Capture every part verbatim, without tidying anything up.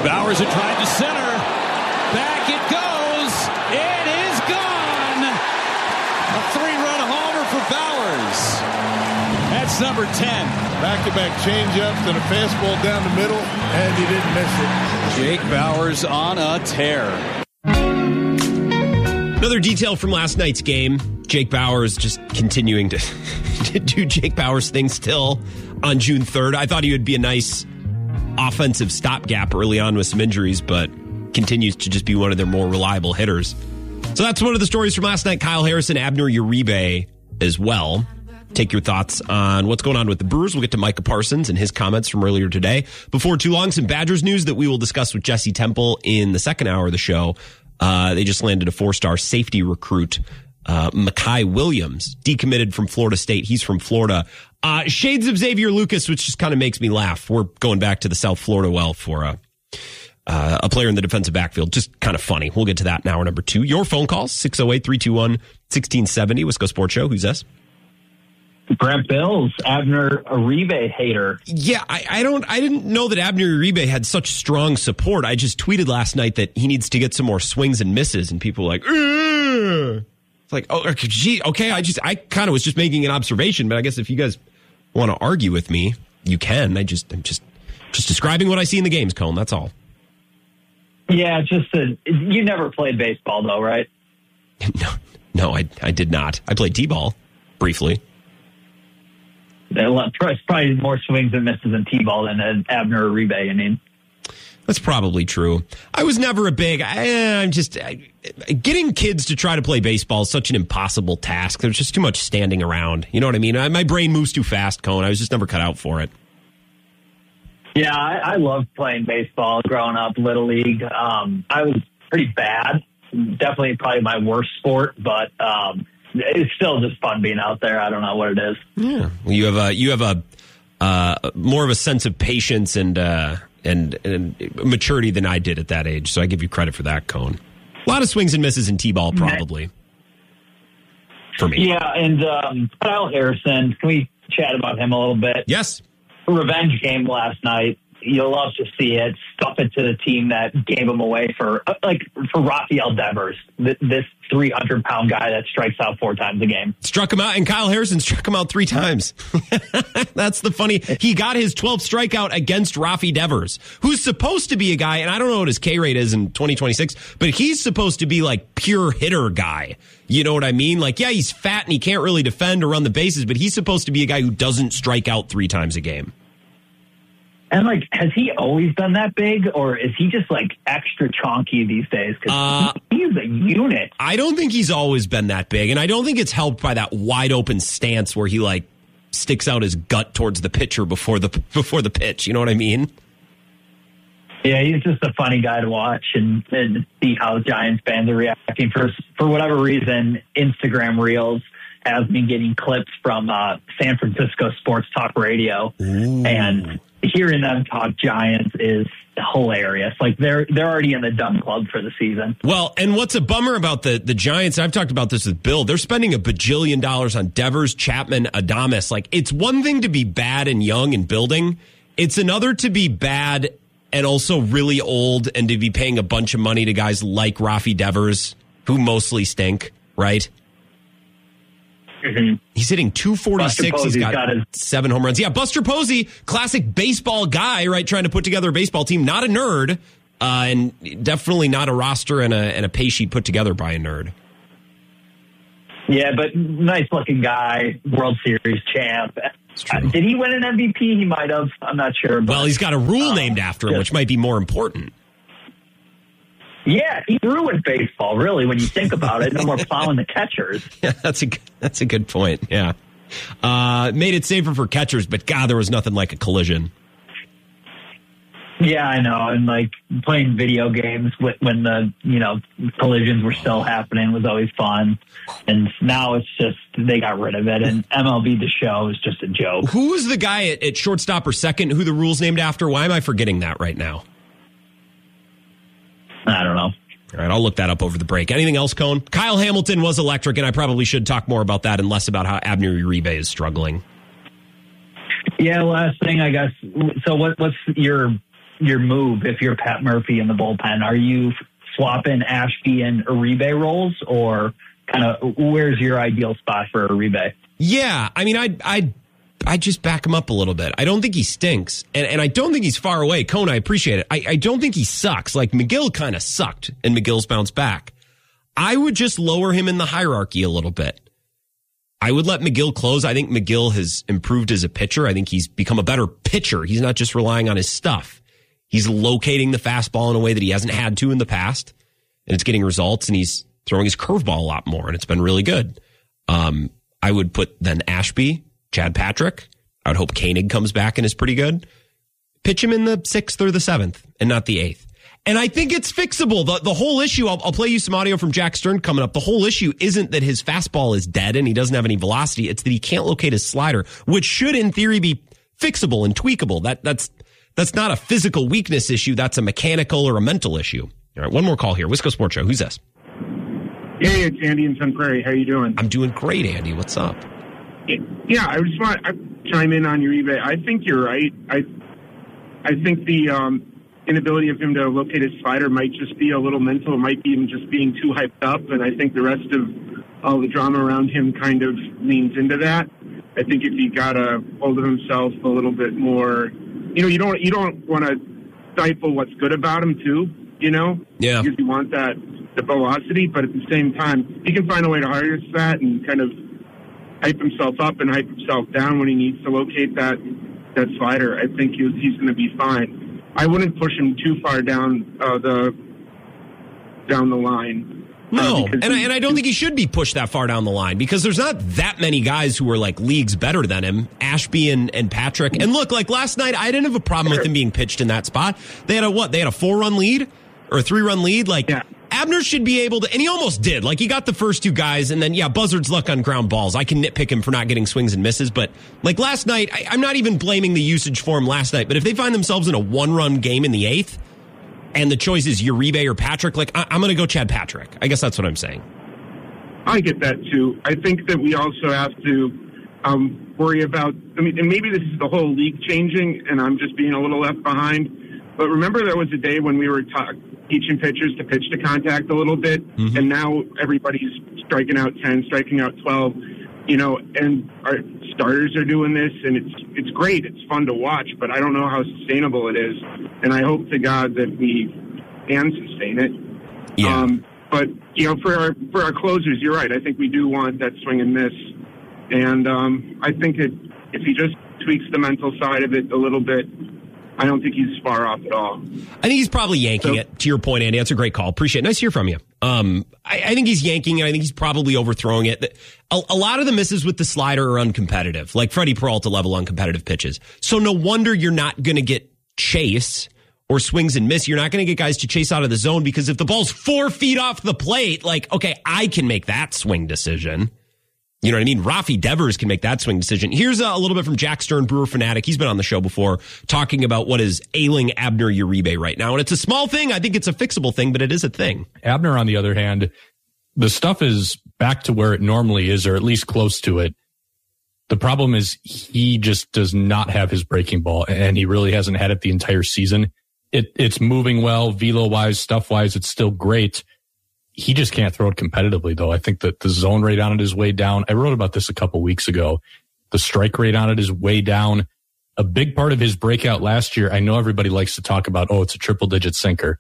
Bowers had tried to center. Back it goes. It is gone. A three-run homer for Bowers. That's number ten. Back-to-back changeups and a fastball down the middle, and he didn't miss it. Jake Bowers on a tear. Another detail from last night's game. Jake Bowers just continuing to, to do Jake Bowers things still on June third. I thought he would be a nice offensive stopgap early on with some injuries, but continues to just be one of their more reliable hitters. So that's one of the stories from last night. Kyle Harrison, Abner Uribe as well. Take your thoughts on what's going on with the Brewers. We'll get to Micah Parsons and his comments from earlier today. Before too long, some Badgers news that we will discuss with Jesse Temple in the second hour of the show. Uh, they just landed a four-star safety recruit, uh, Makai Williams, decommitted from Florida State. He's from Florida. Uh, shades of Xavier Lucas, which just kind of makes me laugh. We're going back to the South Florida well for a, uh, a player in the defensive backfield. Just kind of funny. We'll get to that in hour number two. Your phone calls, six oh eight, three two one, one six seven oh. Wisco Sports Show. Who's this? Brent Bills, Abner Uribe hater. Yeah, I, I don't. I didn't know that Abner Uribe had such strong support. I just tweeted last night that he needs to get some more swings and misses, and people were like, ugh. It's like, oh, gee, okay. I just, I kind of was just making an observation, but I guess if you guys want to argue with me, you can. I just, I'm just, just describing what I see in the games, Cone. That's all. Yeah, just a, you never played baseball, though, right? No, no, I, I did not. I played t-ball briefly. It's probably more swings and misses in t-ball than Abner Uribe. I mean, that's probably true. I was never a big. I, I'm just I, getting kids to try to play baseball is such an impossible task. There's just too much standing around. You know what I mean? I, my brain moves too fast, Cone. I was just never cut out for it. Yeah, I, I loved playing baseball growing up, Little League. Um, I was pretty bad. Definitely probably my worst sport, but um, it's still just fun being out there. I don't know what it is. Yeah, well, you have a you have a uh, more of a sense of patience and uh, and and maturity than I did at that age. So I give you credit for that, Cone. A lot of swings and misses in t-ball, probably for me. Yeah, and um, Kyle Harrison. Can we chat about him a little bit? Yes. Revenge game last night. You'll love to see it. Stuff it to the team that gave him away for, like, for Rafael Devers, this three hundred pound guy that strikes out four times a game. Struck him out, and Kyle Harrison struck him out three times. That's the funny. He got his twelfth strikeout against Rafi Devers, who's supposed to be a guy, and I don't know what his K rate is in twenty twenty-six, but he's supposed to be like pure hitter guy. You know what I mean? Like, yeah, he's fat and he can't really defend or run the bases, but he's supposed to be a guy who doesn't strike out three times a game. And, like, has he always been that big, or is he just, like, extra chonky these days? Because uh, he's a unit. I don't think he's always been that big, and I don't think it's helped by that wide-open stance where he, like, sticks out his gut towards the pitcher before the before the pitch. You know what I mean? Yeah, he's just a funny guy to watch and, and see how Giants fans are reacting. For, for whatever reason, Instagram Reels has me getting clips from uh, San Francisco Sports Talk Radio, Ooh. and hearing them talk Giants is hilarious. Like, they're they're already in the dumb club for the season. Well, and what's a bummer about the, the Giants, I've talked about this with Bill, they're spending a bajillion dollars on Devers, Chapman, Adames. Like, it's one thing to be bad and young and building. It's another to be bad and also really old and to be paying a bunch of money to guys like Rafi Devers, who mostly stink, right? Mm-hmm. He's hitting two forty-six. He's got, got his- seven home runs. Yeah, Buster Posey, classic baseball guy, right? Trying to put together a baseball team. Not a nerd, uh, and definitely not a roster and a, and a pay sheet put together by a nerd. Yeah, but nice looking guy, World Series champ. Uh, did he win an M V P? He might have. I'm not sure. But, well, he's got a rule um, named after him, just, which might be more important. Yeah, he ruined baseball, really, when you think about it. No more plowing the catchers. Yeah, that's a, that's a good point, yeah. Uh, made it safer for catchers, but, God, there was nothing like a collision. Yeah, I know. And, like, playing video games when the, you know, collisions were still happening was always fun. And now it's just, they got rid of it. And M L B The Show is just a joke. Who was the guy at, at shortstop or second who the rule's named after? Why am I forgetting that right now? I don't know. All right, I'll look that up over the break. Anything else, Cone? Kyle Hamilton was electric, and I probably should talk more about that and less about how Abner Uribe is struggling. Yeah, last thing, I guess. So what, what's your your move if you're Pat Murphy in the bullpen? Are you swapping Ashby and Uribe roles, or kind of where's your ideal spot for Uribe? Yeah, I mean, I I I just back him up a little bit. I don't think he stinks, and and I don't think he's far away. Cone, I appreciate it. I, I don't think he sucks. Like McGill kind of sucked, and McGill's bounced back. I would just lower him in the hierarchy a little bit. I would let McGill close. I think McGill has improved as a pitcher. I think he's become a better pitcher. He's not just relying on his stuff. He's locating the fastball in a way that he hasn't had to in the past, and it's getting results, and he's throwing his curveball a lot more, and it's been really good. Um, I would put then Ashby, Chad Patrick. I would hope Koenig comes back and is pretty good. Pitch him in the sixth or the seventh and not the eighth. And I think it's fixable. The the whole issue, I'll, I'll play you some audio from Jack Stern coming up. The whole issue isn't that his fastball is dead and he doesn't have any velocity. It's that he can't locate his slider, which should in theory be fixable and tweakable. That That's that's not a physical weakness issue. That's a mechanical or a mental issue. All right, one more call here. Wisco Sports Show. Who's this? Hey, it's Andy in Sun Prairie. How you doing? I'm doing great, Andy. What's up? Yeah, I just want to chime in on your eBay. I think you're right. I I think the um, inability of him to locate his slider might just be a little mental. It might be him just being too hyped up, and I think the rest of all the drama around him kind of leans into that. I think if he got a hold of himself a little bit more, you know, you don't you don't want to stifle what's good about him too, you know? Yeah. Because you want that the velocity, but at the same time, he can find a way to harness that and kind of hype himself up and hype himself down when he needs to locate that that slider. I think he's, he's going to be fine. I wouldn't push him too far down uh, the down the line. No, uh, and I, and I don't think he should be pushed that far down the line because there's not that many guys who are like leagues better than him, Ashby and, and Patrick. And look, like last night, I didn't have a problem with him being pitched in that spot. They had a what? They had a four-run lead or a three-run lead. Like yeah. Abner should be able to, and he almost did. Like he got the first two guys, and then yeah, Buzzard's luck on ground balls. I can nitpick him for not getting swings and misses, but like last night, I, I'm not even blaming the usage for him last night. But if they find themselves in a one-run game in the eighth, and the choice is Uribe or Patrick, like I, I'm going to go Chad Patrick. I guess that's what I'm saying. I get that too. I think that we also have to um, worry about, I mean, and maybe this is the whole league changing, and I'm just being a little left behind. But remember there was a day when we were ta- teaching pitchers to pitch to contact a little bit, mm-hmm. and now everybody's striking out ten, striking out twelve, you know, and our starters are doing this, and it's it's great. It's fun to watch, but I don't know how sustainable it is, and I hope to God that we can sustain it. Yeah. Um, but, you know, for our for our closers, you're right. I think we do want that swing and miss, and um, I think it, if he just tweaks the mental side of it a little bit, I don't think he's far off at all. I think he's probably yanking so, it, to your point, Andy. That's a great call. Appreciate it. Nice to hear from you. Um, I, I think he's yanking it. I think he's probably overthrowing it. A, a lot of the misses with the slider are uncompetitive, like Freddie Peralta level uncompetitive pitches. So no wonder you're not going to get chase or swings and miss. You're not going to get guys to chase out of the zone because if the ball's four feet off the plate, like, okay, I can make that swing decision. You know what I mean? Rafi Devers can make that swing decision. Here's a, a little bit from Jack Stern, Brewer fanatic. He's been on the show before talking about what is ailing Abner Uribe right now. And it's a small thing. I think it's a fixable thing, but it is a thing. Abner, on the other hand, the stuff is back to where it normally is, or at least close to it. The problem is he just does not have his breaking ball, and he really hasn't had it the entire season. It, it's moving well, velo-wise, stuff-wise, it's still great. He just can't throw it competitively, though. I think that the zone rate on it is way down. I wrote about this a couple weeks ago. The strike rate on it is way down. A big part of his breakout last year, I know everybody likes to talk about, oh, it's a triple-digit sinker.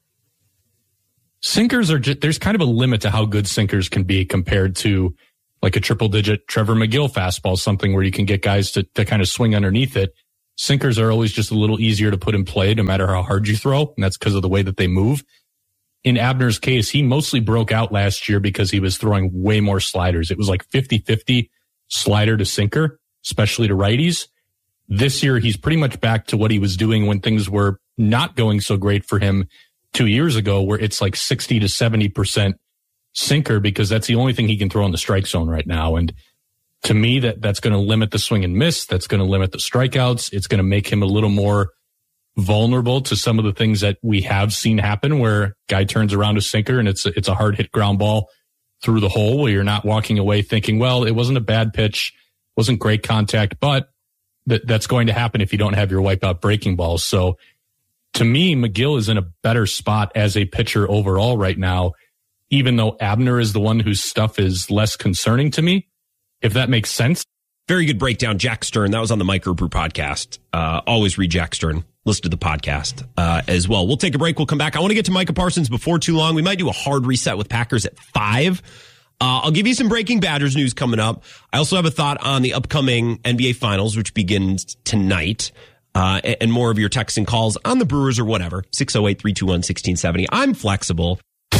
Sinkers are just, there's kind of a limit to how good sinkers can be compared to like a triple-digit Trevor McGill fastball, something where you can get guys to, to kind of swing underneath it. Sinkers are always just a little easier to put in play no matter how hard you throw, and that's because of the way that they move. In Abner's case, he mostly broke out last year because he was throwing way more sliders. It was like fifty-fifty slider to sinker, especially to righties. This year, he's pretty much back to what he was doing when things were not going so great for him two years ago, where it's like sixty to seventy percent sinker because that's the only thing he can throw in the strike zone right now. And to me, that that's going to limit the swing and miss. That's going to limit the strikeouts. It's going to make him a little more vulnerable to some of the things that we have seen happen where guy turns around a sinker and it's a, it's a hard hit ground ball through the hole where you're not walking away thinking, well, it wasn't a bad pitch, wasn't great contact, but that that's going to happen if you don't have your wipeout breaking balls. So to me, McGill is in a better spot as a pitcher overall right now, even though Abner is the one whose stuff is less concerning to me, if that makes sense. Very good breakdown, Jack Stern. That was on the Micro Brew podcast. Uh, always read Jack Stern. Listen to the podcast uh, as well. We'll take a break. We'll come back. I want to get to Micah Parsons before too long. We might do a hard reset with Packers at five. Uh, I'll give you some breaking Badgers news coming up. I also have a thought on the upcoming N B A Finals, which begins tonight, uh, and more of your texts and calls on the Brewers or whatever. six oh eight, three two one, one six seven oh. I'm flexible.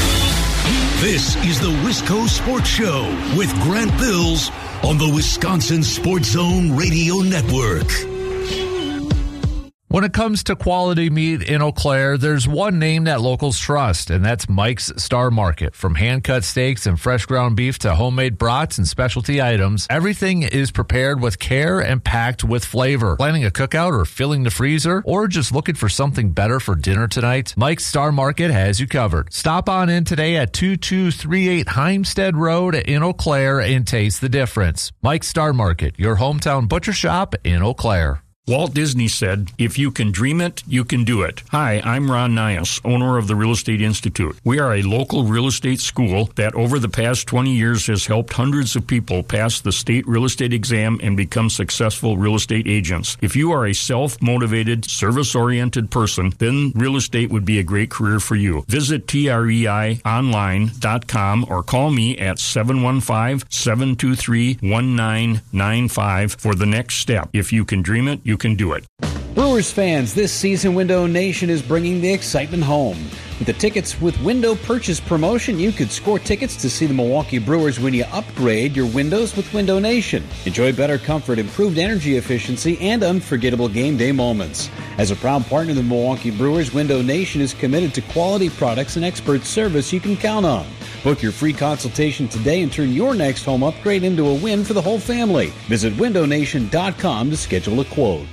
This is the Wisco Sports Show with Grant Bills on the Wisconsin Sports Zone Radio Network. When it comes to quality meat in Eau Claire, there's one name that locals trust, and that's Mike's Star Market. From hand-cut steaks and fresh ground beef to homemade brats and specialty items, everything is prepared with care and packed with flavor. Planning a cookout or filling the freezer, or just looking for something better for dinner tonight? Mike's Star Market has you covered. Stop on in today at two two three eight Heimstead Road in Eau Claire and taste the difference. Mike's Star Market, your hometown butcher shop in Eau Claire. Walt Disney said, if you can dream it, you can do it. Hi, I'm Ron Nias, owner of the Real Estate Institute. We are a local real estate school that over the past twenty years has helped hundreds of people pass the state real estate exam and become successful real estate agents. If you are a self-motivated, service-oriented person, then real estate would be a great career for you. Visit trei online dot com or call me at seven one five, seven two three, one nine nine five for the next step. If you can dream it, you You can do it. Brewers fans, this season Window Nation is bringing the excitement home. With the Tickets with Window purchase promotion, you could score tickets to see the Milwaukee Brewers when you upgrade your windows with Window Nation. Enjoy better comfort, improved energy efficiency, and unforgettable game day moments. As a proud partner of the Milwaukee Brewers, Window Nation is committed to quality products and expert service you can count on. Book your free consultation today and turn your next home upgrade into a win for the whole family. Visit window nation dot com to schedule a quote.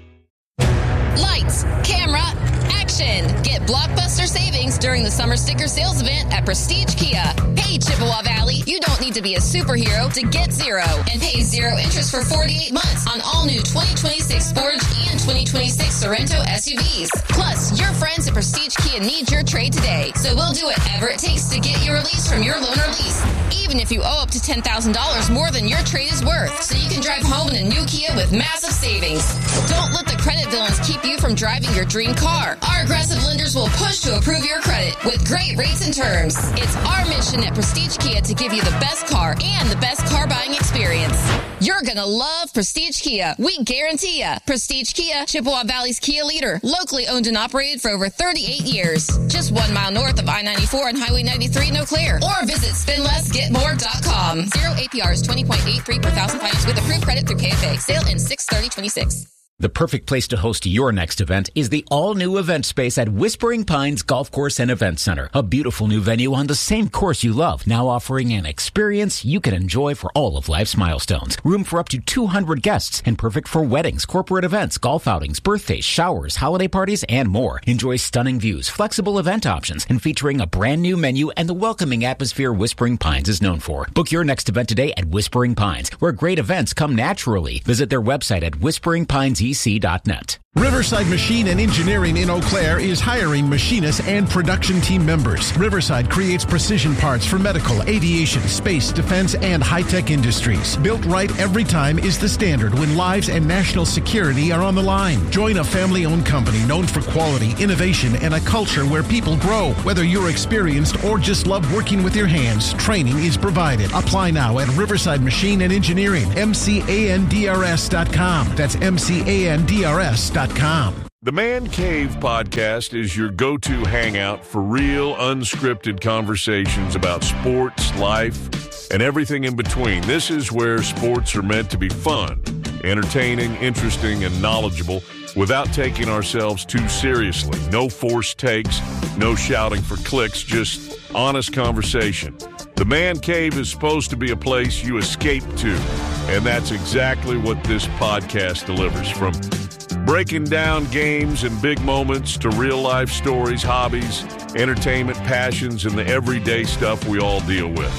Lights, camera, action! Get blockbuster savings during the summer sticker sales event at Prestige Kia. Hey, Chippewa Valley, you don't need to be a superhero to get zero and pay zero interest for forty-eight months on all new twenty twenty-six Sportage and twenty twenty-six Sorento S U Vs. Plus, your friends at Prestige Kia need your trade today, so we'll do whatever it takes to get your release from your loan or lease, even if you owe up to ten thousand dollars more than your trade is worth, so you can drive home in a new Kia with massive savings. Don't let the credit villains keep you from driving your dream car. Our aggressive lenders will push to approve your credit with great rates and terms. It's our mission at Prestige Kia to give you the best car and the best car buying experience. You're gonna love Prestige Kia. We guarantee ya. Prestige Kia, Chippewa Valley's Kia leader, locally owned and operated for over thirty-eight years. Just one mile north of I ninety-four and Highway ninety-three in Eau Claire. Or visit spend less get more dot com. Zero A P R is twenty point eight three per thousand finance with approved credit through K F A. Sale in six thirty twenty-six. The perfect place to host your next event is the all-new event space at Whispering Pines Golf Course and Event Center. A beautiful new venue on the same course you love, now offering an experience you can enjoy for all of life's milestones. Room for up to two hundred guests and perfect for weddings, corporate events, golf outings, birthdays, showers, holiday parties, and more. Enjoy stunning views, flexible event options, and featuring a brand new menu and the welcoming atmosphere Whispering Pines is known for. Book your next event today at Whispering Pines, where great events come naturally. Visit their website at whispering pines e c dot net. Riverside Machine and Engineering in Eau Claire is hiring machinists and production team members. Riverside creates precision parts for medical, aviation, space, defense, and high-tech industries. Built right every time is the standard when lives and national security are on the line. Join a family-owned company known for quality, innovation, and a culture where people grow. Whether you're experienced or just love working with your hands, training is provided. Apply now at Riverside Machine and Engineering, M C A N D R S dot com. That's M C A N D R S dot com. The Man Cave podcast is your go-to hangout for real, unscripted conversations about sports, life, and everything in between. This is where sports are meant to be fun, entertaining, interesting, and knowledgeable without taking ourselves too seriously. No forced takes, no shouting for clicks, just honest conversation. The Man Cave is supposed to be a place you escape to, and that's exactly what this podcast delivers. From breaking down games and big moments to real-life stories, hobbies, entertainment, passions, and the everyday stuff we all deal with.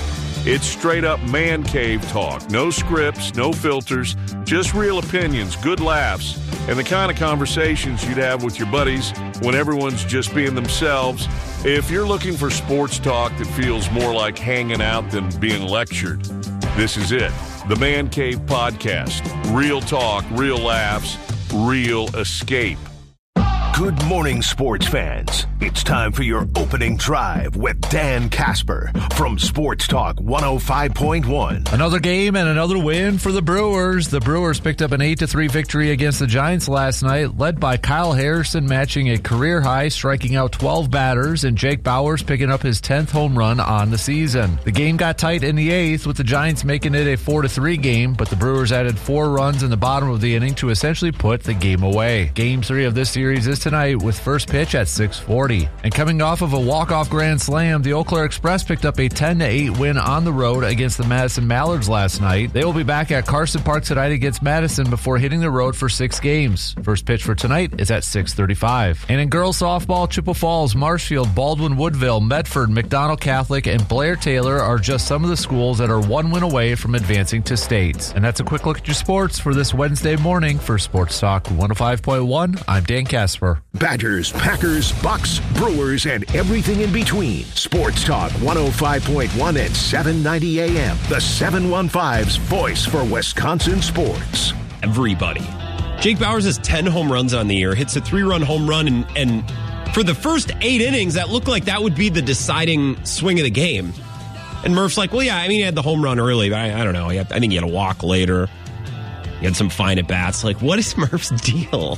It's straight up man cave talk. No scripts, no filters, just real opinions, good laughs, and the kind of conversations you'd have with your buddies when everyone's just being themselves. If you're looking for sports talk that feels more like hanging out than being lectured, this is it. The Man Cave Podcast. Real talk, real laughs, real escape. Good morning, sports fans. It's time for your opening drive with Dan Casper from Sports Talk one oh five point one. Another game and another win for the Brewers. The Brewers picked up an eight to three victory against the Giants last night, led by Kyle Harrison matching a career high, striking out twelve batters, and Jake Bauers picking up his tenth home run on the season. The game got tight in the eighth, with the Giants making it a four to three game, but the Brewers added four runs in the bottom of the inning to essentially put the game away. Game three of this series is tonight with first pitch at six forty. And coming off of a walk-off grand slam, the Eau Claire Express picked up a ten to eight win on the road against the Madison Mallards last night. They will be back at Carson Park tonight against Madison before hitting the road for six games. First pitch for tonight is at six thirty-five. And in girls softball, Chippewa Falls, Marshfield, Baldwin Woodville, Medford, McDonald Catholic, and Blair Taylor are just some of the schools that are one win away from advancing to states. And that's a quick look at your sports for this Wednesday morning. For Sports Talk one oh five point one, I'm Dan Casper. Badgers, Packers, Bucks, Brewers, and everything in between. Sports Talk one oh five point one at seven ninety A M. The seven fifteen's voice for Wisconsin sports. Everybody. Jake Bauers has ten home runs on the year, hits a three-run home run, and, and for the first eight innings, that looked like that would be the deciding swing of the game. And Murph's like, well, yeah, I mean, he had the home run early, but I, I don't know. He had, I think he had a walk later. He had some fine at-bats. Like, what is Murph's deal?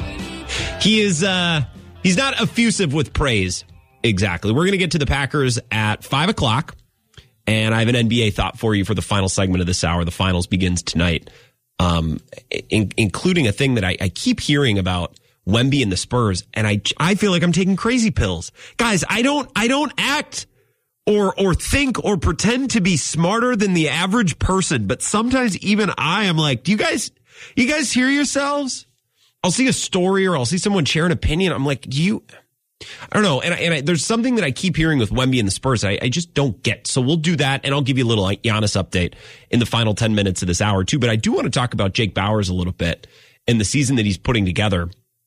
He is, uh, he's not effusive with praise. Exactly. We're going to get to the Packers at five o'clock, and I have an N B A thought for you for the final segment of this hour. The finals begins tonight, um, in, including a thing that I, I keep hearing about Wemby and the Spurs, and I, I feel like I'm taking crazy pills. Guys, I don't, I don't act or, or think or pretend to be smarter than the average person, but sometimes even I am like, do you guys, you guys hear yourselves? I'll see a story or I'll see someone share an opinion. I'm like, do you, I don't know. And, I, and I, there's something that I keep hearing with Wemby and the Spurs. I, I just don't get. So we'll do that. And I'll give you a little Giannis update in the final ten minutes of this hour too. But I do want to talk about Jake Bauers a little bit and the season that he's putting together.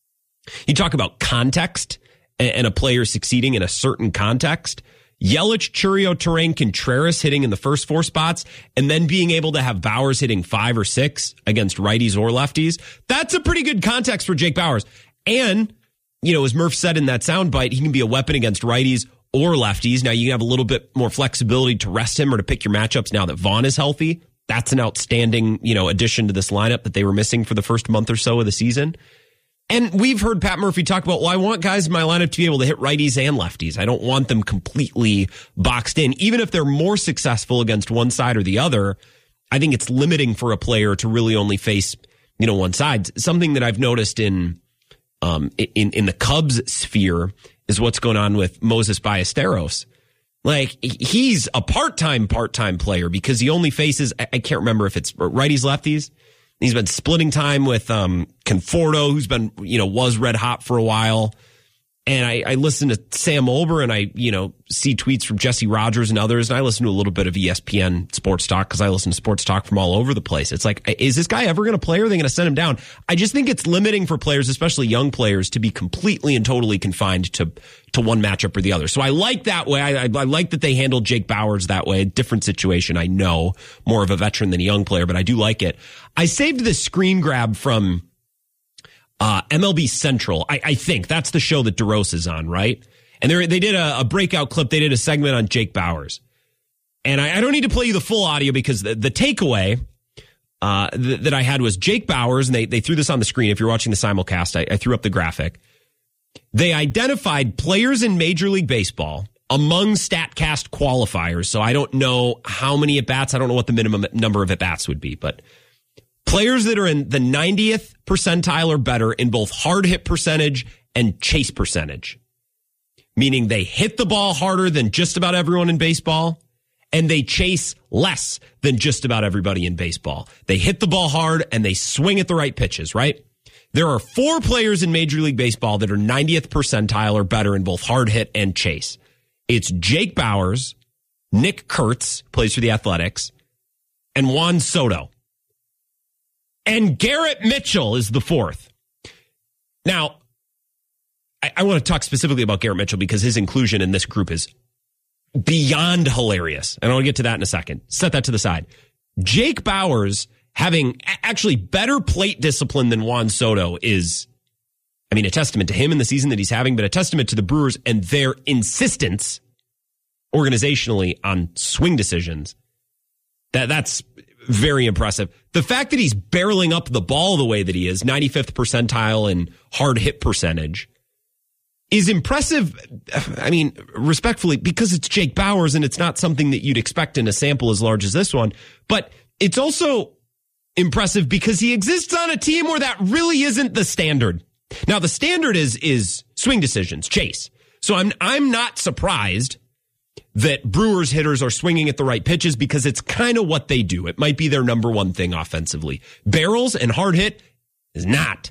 You talk about context and, and a player succeeding in a certain context. Yelich, Churio, Terrain, Contreras hitting in the first four spots, and then being able to have Bauers hitting five or six against righties or lefties. That's a pretty good context for Jake Bauers. And, you know, as Murph said in that soundbite, he can be a weapon against righties or lefties. Now, you have a little bit more flexibility to rest him or to pick your matchups now that Vaughn is healthy. That's an outstanding, you know, addition to this lineup that they were missing for the first month or so of the season. And we've heard Pat Murphy talk about, well, I want guys in my lineup to be able to hit righties and lefties. I don't want them completely boxed in. Even if they're more successful against one side or the other, I think it's limiting for a player to really only face, you know, one side. Something that I've noticed in um in, in the Cubs sphere is what's going on with Moses Ballesteros. Like, he's a part-time, part-time player because he only faces, I can't remember if it's righties, lefties. He's been splitting time with um, Conforto, who's been, you know, was red hot for a while. And I, I listen to Sam Olber and I, you know, see tweets from Jesse Rogers and others. And I listen to a little bit of E S P N sports talk because I listen to sports talk from all over the place. It's like, is this guy ever going to play or are they going to send him down? I just think it's limiting for players, especially young players, to be completely and totally confined to to one matchup or the other. So I like that way. I, I, I like that they handled Jake Bauers that way. Different situation, I know. More of a veteran than a young player, but I do like it. I saved this screen grab from Uh, M L B Central. I, I think that's the show that DeRose is on, right? And they they did a, a breakout clip. They did a segment on Jake Bauers. And I, I don't need to play you the full audio because the, the takeaway uh, th- that I had was Jake Bauers, and they, they threw this on the screen. If you're watching the simulcast, I, I threw up the graphic. They identified players in Major League Baseball among StatCast qualifiers. So I don't know how many at-bats. I don't know what the minimum number of at-bats would be, but players that are in the ninetieth percentile or better in both hard hit percentage and chase percentage, meaning they hit the ball harder than just about everyone in baseball, and they chase less than just about everybody in baseball. They hit the ball hard and they swing at the right pitches, right? There are four players in Major League Baseball that are ninetieth percentile or better in both hard hit and chase. It's Jake Bauers, Nick Kurtz, plays for the Athletics, and Juan Soto. And Garrett Mitchell is the fourth. Now, I, I want to talk specifically about Garrett Mitchell because his inclusion in this group is beyond hilarious. And I'll get to that in a second. Set that to the side. Jake Bauers having actually better plate discipline than Juan Soto is, I mean, a testament to him in the season that he's having, but a testament to the Brewers and their insistence organizationally on swing decisions. That That's very impressive. The fact that he's barreling up the ball the way that he is, ninety-fifth percentile in hard hit percentage, is impressive. I mean, respectfully, because it's Jake Bauers and it's not something that you'd expect in a sample as large as this one. But it's also impressive because he exists on a team where that really isn't the standard. Now, the standard is is swing decisions, chase. So I'm I'm not surprised that Brewers hitters are swinging at the right pitches because it's kind of what they do. It might be their number one thing offensively. Barrels and hard hit is not.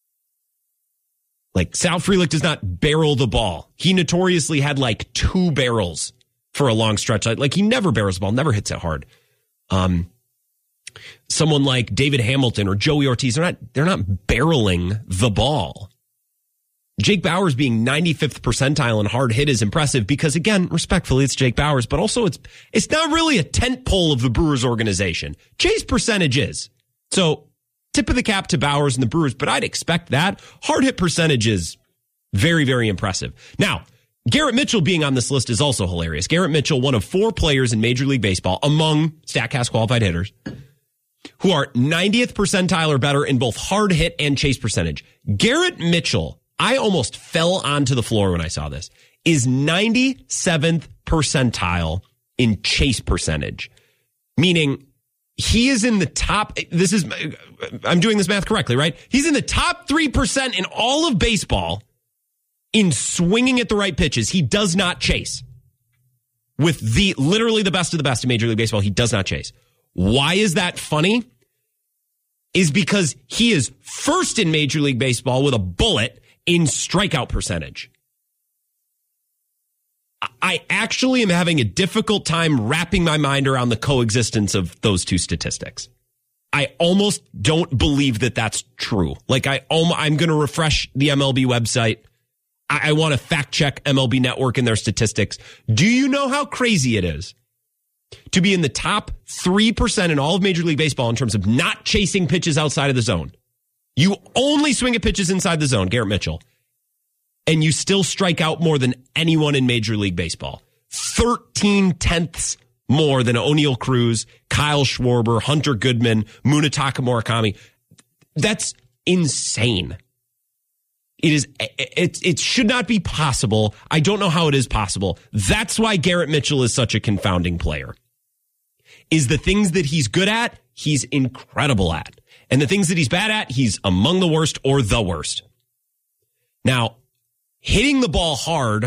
Like, Sal Frelick does not barrel the ball. He notoriously had like two barrels for a long stretch. Like, he never barrels the ball, never hits it hard. Um, someone like David Hamilton or Joey Ortiz, they're not, they're not barreling the ball. Jake Bauers being ninety-fifth percentile in hard hit is impressive because, again, respectfully, it's Jake Bauers, but also it's it's not really a tent pole of the Brewers organization. Chase percentage is. So, tip of the cap to Bauers and the Brewers, but I'd expect that. Hard hit percentage is very, very impressive. Now, Garrett Mitchell being on this list is also hilarious. Garrett Mitchell, one of four players in Major League Baseball among StatCast qualified hitters who are ninetieth percentile or better in both hard hit and chase percentage. Garrett Mitchell, I almost fell onto the floor when I saw this, is ninety-seventh percentile in chase percentage, meaning he is in the top. This is, I'm doing this math correctly, right? He's in the top three percent in all of baseball in swinging at the right pitches. He does not chase. With the literally the best of the best in Major League Baseball, he does not chase. Why is that funny? Is because he is first in Major League Baseball with a bullet in strikeout percentage. I actually am having a difficult time wrapping my mind around the coexistence of those two statistics. I almost don't believe that that's true. Like, I, I'm going to refresh the M L B website. I, I want to fact check M L B Network and their statistics. Do you know how crazy it is to be in the top three percent in all of Major League Baseball in terms of not chasing pitches outside of the zone? You only swing at pitches inside the zone, Garrett Mitchell, and you still strike out more than anyone in Major League Baseball. thirteen tenths more than O'Neal Cruz, Kyle Schwarber, Hunter Goodman, Munetaka Murakami. That's insane. It is. It, it should not be possible. I don't know how it is possible. That's why Garrett Mitchell is such a confounding player. Is the things that he's good at, he's incredible at. And the things that he's bad at, he's among the worst or the worst. Now, hitting the ball hard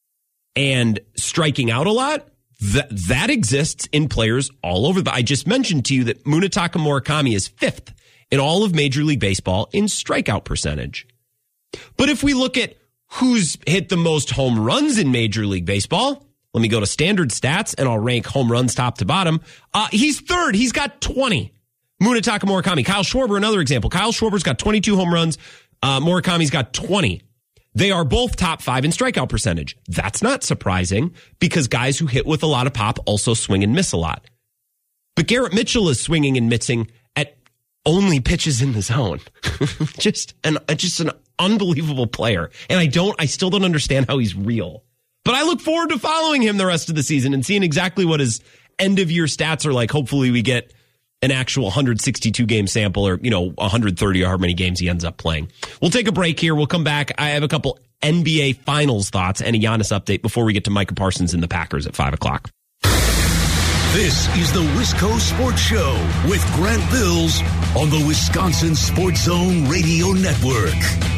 and striking out a lot, that, that exists in players all over. I just mentioned to you that Munetaka Murakami is fifth in all of Major League Baseball in strikeout percentage. But if we look at who's hit the most home runs in Major League Baseball, let me go to standard stats and I'll rank home runs top to bottom. Uh, he's third. He's got twenty. Munetaka Murakami. Kyle Schwarber, another example. Kyle Schwarber's got twenty-two home runs. Uh, Murakami's got twenty. They are both top five in strikeout percentage. That's not surprising because guys who hit with a lot of pop also swing and miss a lot. But Garrett Mitchell is swinging and missing at only pitches in the zone. just an just an unbelievable player. And I don't, I still don't understand how he's real. But I look forward to following him the rest of the season and seeing exactly what his end of year stats are like. Hopefully we get an actual one hundred sixty-two game sample or, you know, one hundred thirty or however many games he ends up playing. We'll take a break here. We'll come back. I have a couple N B A Finals thoughts and a Giannis update before we get to Micah Parsons and the Packers at five o'clock. This is the Wisco Sports Show with Grant Bills on the Wisconsin Sports Zone Radio Network.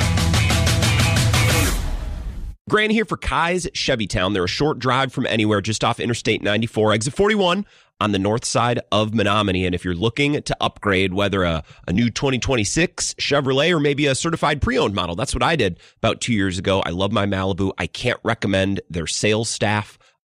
Grant here for Kai's Chevytown. They're a short drive from anywhere, just off Interstate ninety-four, exit forty-one on the north side of Menominee. And if you're looking to upgrade, whether a, a new twenty twenty-six Chevrolet or maybe a certified pre-owned model, that's what I did about two years ago. I love my Malibu. I can't recommend their sales staff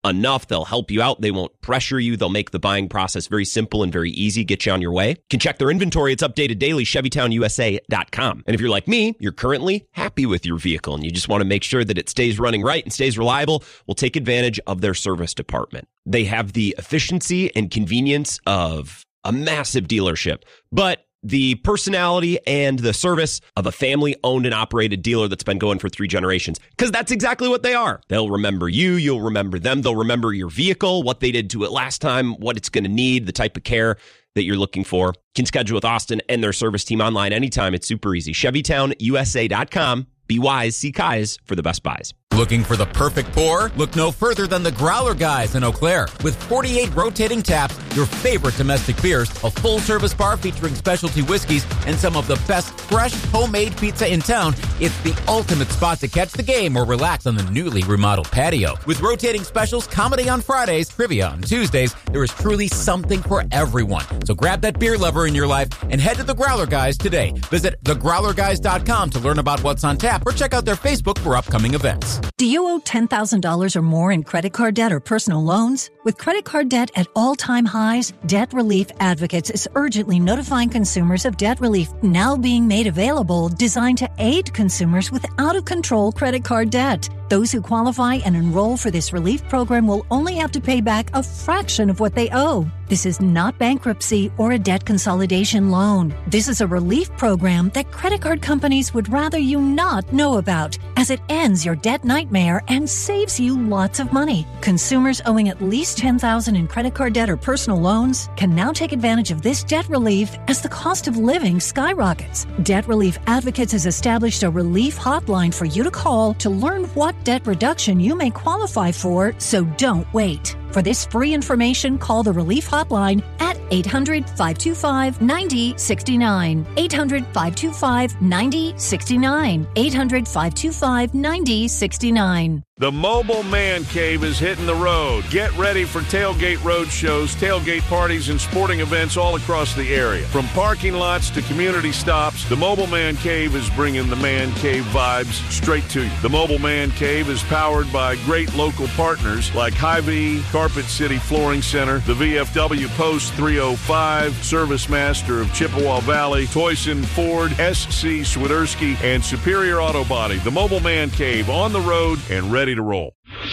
enough. They'll help you out. They won't pressure you. They'll make the buying process very simple and very easy, get you on your way. You can check their inventory. It's updated daily, Chevy Town U S A dot com. And if you're like me, you're currently happy with your vehicle and you just want to make sure that it stays running right and stays reliable, well, take advantage of their service department. They have the efficiency and convenience of a massive dealership, but the personality and the service of a family-owned and operated dealer that's been going for three generations. Because that's exactly what they are. They'll remember you. You'll remember them. They'll remember your vehicle, what they did to it last time, what it's going to need, the type of care that you're looking for. You can schedule with Austin and their service team online anytime. It's super easy. Chevy Town U S A dot com. Be wise. See Kais for the best buys. Looking for the perfect pour? Look no further than the Growler Guys in Eau Claire. With forty-eight rotating taps, your favorite domestic beers, a full-service bar featuring specialty whiskeys, and some of the best fresh homemade pizza in town, it's the ultimate spot to catch the game or relax on the newly remodeled patio. With rotating specials, comedy on Fridays, trivia on Tuesdays, there is truly something for everyone. So grab that beer lover in your life and head to the Growler Guys today. Visit the growler guys dot com to learn about what's on tap or check out their Facebook for upcoming events. Do you owe ten thousand dollars or more in credit card debt or personal loans? With credit card debt at all-time highs, Debt Relief Advocates is urgently notifying consumers of debt relief now being made available, designed to aid consumers with out-of-control credit card debt. Those who qualify and enroll for this relief program will only have to pay back a fraction of what they owe. This is not bankruptcy or a debt consolidation loan. This is a relief program that credit card companies would rather you not know about, as it ends your debt nightmare and saves you lots of money. Consumers owing at least ten thousand dollars in credit card debt or personal loans can now take advantage of this debt relief as the cost of living skyrockets. Debt Relief Advocates has established a relief hotline for you to call to learn what debt reduction you may qualify for, so don't wait. For this free information, call the Relief Hotline at eight hundred, five two five, nine zero six nine. eight hundred, five two five, nine zero six nine. eight hundred, five two five, nine zero six nine. The Mobile Man Cave is hitting the road. Get ready for tailgate road shows, tailgate parties, and sporting events all across the area. From parking lots to community stops, the Mobile Man Cave is bringing the Man Cave vibes straight to you. The Mobile Man Cave is powered by great local partners like Hy-Vee, Carpet City Flooring Center, the V F W Post three oh five, Service Master of Chippewa Valley, Toyson Ford, S C Swiderski, and Superior Auto Body. The Mobile Man Cave on the road and ready to roll.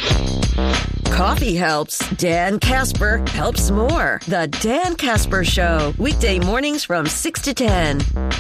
Coffee helps. Dan Casper helps more. The Dan Casper Show. Weekday mornings from six to ten.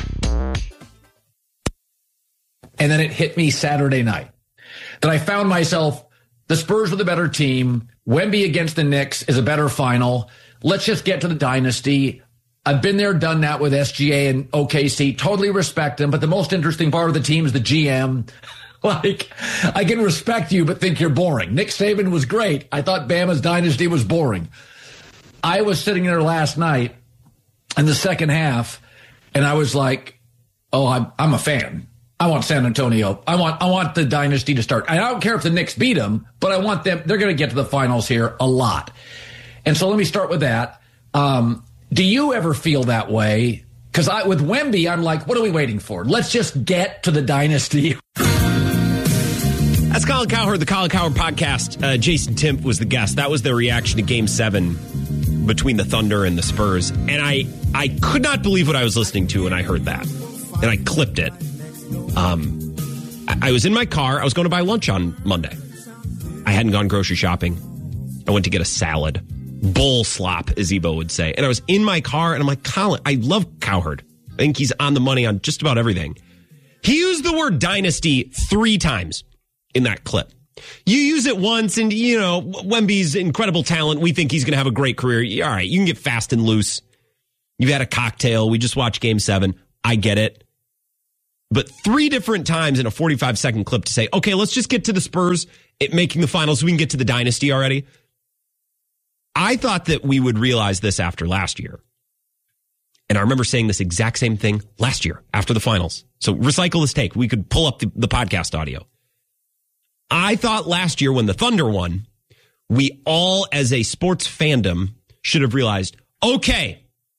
And then it hit me Saturday night that I found myself, the Spurs were the better team. Wemby against the Knicks is a better final. Let's just get to the dynasty. I've been there, done that with S G A and O K C. Totally respect them. But the most interesting part of the team is the G M. Like, I can respect you, but think you're boring. Nick Saban was great. I thought Bama's dynasty was boring. I was sitting there last night in the second half, and I was like, oh, I'm, I'm a fan. I want San Antonio. I want I want the dynasty to start. I don't care if the Knicks beat them, but I want them. They're going to get to the finals here a lot. And so let me start with that. Um, do you ever feel that way? Because I, with Wemby, I'm like, what are we waiting for? Let's just get to the dynasty. That's Colin Cowherd, the Colin Cowherd podcast. Uh, Jason Timp was the guest. That was their reaction to Game seven between the Thunder and the Spurs. And I, I could not believe what I was listening to when I heard that. And I clipped it. Um, I, I was in my car. I was going to buy lunch on Monday. I hadn't gone grocery shopping. I went to get a salad. Bull slop, as Ebo would say. And I was in my car, and I'm like, Colin, I love Cowherd. I think he's on the money on just about everything. He used the word dynasty three times in that clip. You use it once, and, you know, Wemby's incredible talent. We think he's going to have a great career. All right, you can get fast and loose. You've had a cocktail. We just watched Game seven. I get it. But three different times in a forty-five second clip to say, okay, let's just get to the Spurs it making the finals so we can get to the dynasty already. I thought that we would realize this after last year. And I remember saying this exact same thing last year after the finals. So recycle this take. We could pull up the, the podcast audio. I thought last year when the Thunder won, we all as a sports fandom should have realized, okay,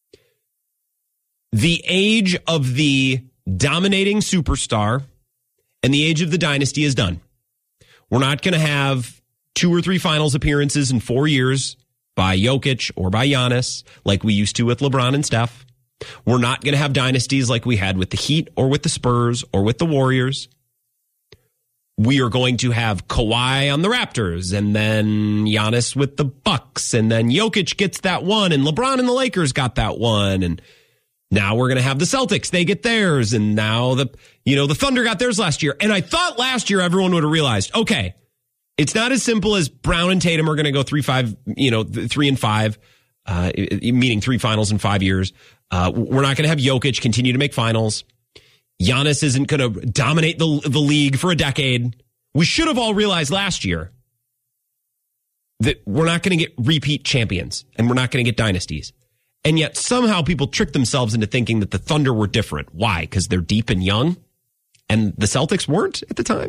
the age of the dominating superstar and the age of the dynasty is done. We're not going to have two or three finals appearances in four years by Jokic or by Giannis, like we used to with LeBron and Steph. We're not going to have dynasties like we had with the Heat or with the Spurs or with the Warriors. We are going to have Kawhi on the Raptors and then Giannis with the Bucks, and then Jokic gets that one and LeBron and the Lakers got that one, and now we're going to have the Celtics. They get theirs, and now the you know the Thunder got theirs last year. And I thought last year everyone would have realized, okay, it's not as simple as Brown and Tatum are going to go three, five, you know, three and five, uh, meaning three finals in five years. Uh, we're not going to have Jokic continue to make finals. Giannis isn't going to dominate the the league for a decade. We should have all realized last year that we're not going to get repeat champions and we're not going to get dynasties. And yet somehow people trick themselves into thinking that the Thunder were different. Why? Because they're deep and young and the Celtics weren't at the time.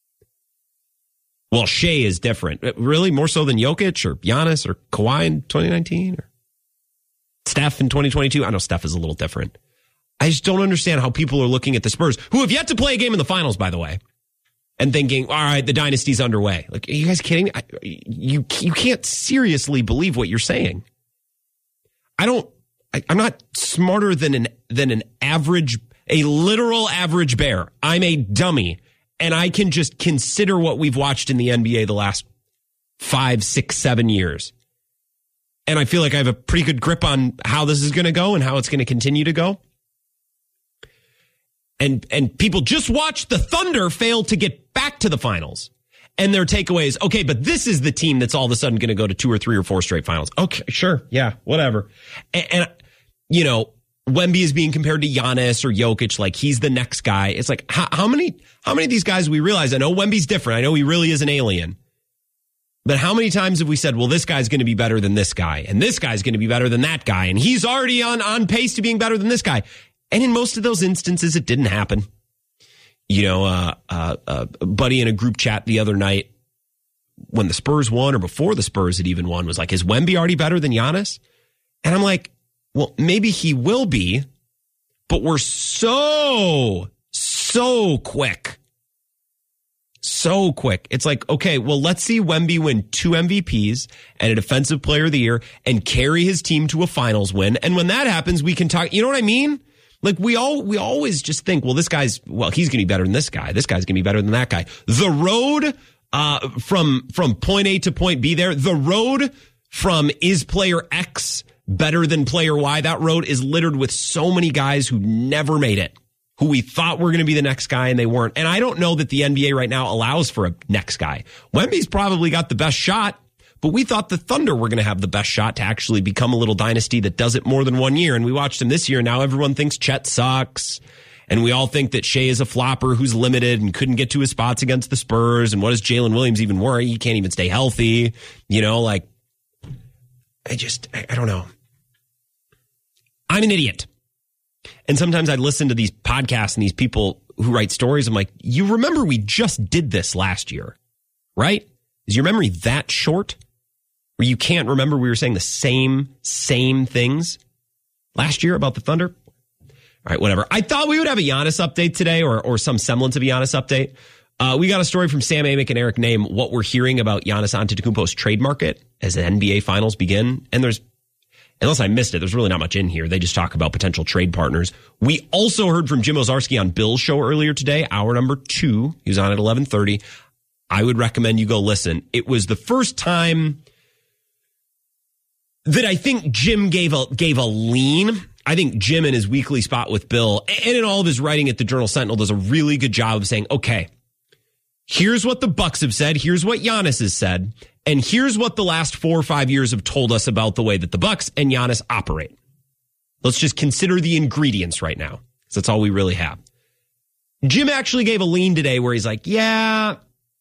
Well, Shea is different. Really? More so than Jokic or Giannis or Kawhi in twenty nineteen or Steph in twenty twenty-two? I know Steph is a little different. I just don't understand how people are looking at the Spurs, who have yet to play a game in the finals, by the way, and thinking, all right, the dynasty's underway. Like, are you guys kidding me? I, you, you can't seriously believe what you're saying. I don't, I, I'm not smarter than an, than an average, a literal average bear. I'm a dummy. And I can just consider what we've watched in the N B A the last five, six, seven years. And I feel like I have a pretty good grip on how this is going to go and how it's going to continue to go. And and people just watched the Thunder fail to get back to the finals. And their takeaway is, okay, but this is the team that's all of a sudden going to go to two or three or four straight finals. Okay, sure. Yeah, whatever. And, and you know, Wemby is being compared to Giannis or Jokic, like he's the next guy. It's like, how, how many how many of these guys we realize? I know Wemby's different. I know he really is an alien. But how many times have we said, well, this guy's going to be better than this guy, and this guy's going to be better than that guy, and he's already on, on pace to being better than this guy? And in most of those instances, it didn't happen. You know, uh, uh, uh, a buddy in a group chat the other night, when the Spurs won or before the Spurs had even won, was like, is Wemby already better than Giannis? And I'm like, well, maybe he will be, but we're so, so quick. So quick. It's like, okay, well, let's see Wemby win two M V Ps and a Defensive Player of the Year and carry his team to a finals win. And when that happens, we can talk. You know what I mean? Like we all, we always just think, well, this guy's, well, he's going to be better than this guy. This guy's going to be better than that guy. The road uh, from from point A to point B there, the road from is player X better than player Y, that road is littered with so many guys who never made it, who we thought were going to be the next guy and they weren't. And I don't know that the N B A right now allows for a next guy. Wemby's probably got the best shot, but we thought the Thunder were going to have the best shot to actually become a little dynasty that does it more than one year. And we watched him this year. And now everyone thinks Chet sucks. And we all think that Shea is a flopper who's limited and couldn't get to his spots against the Spurs. And what does Jalen Williams even worry? He can't even stay healthy. You know, like, I just, I, I don't know. I'm an idiot. And sometimes I listen to these podcasts and these people who write stories. I'm like, you remember we just did this last year, right? Is your memory that short where you can't remember we were saying the same, same things last year about the Thunder? All right, whatever. I thought we would have a Giannis update today or or some semblance of a Giannis update. Uh, we got a story from Sam Amick and Eric Name, what we're hearing about Giannis Antetokounmpo's trade market as the N B A finals begin. And there's, unless I missed it, there's really not much in here. They just talk about potential trade partners. We also heard from Jim Ozarski on Bill's show earlier today, hour number two. He was on at eleven thirty. I would recommend you go listen. It was the first time that I think Jim gave a gave a lean. I think Jim in his weekly spot with Bill and in all of his writing at the Journal Sentinel does a really good job of saying, okay, here's what the Bucks have said. Here's what Giannis has said. And here's what the last four or five years have told us about the way that the Bucks and Giannis operate. Let's just consider the ingredients right now, because that's all we really have. Jim actually gave a lean today where he's like, yeah,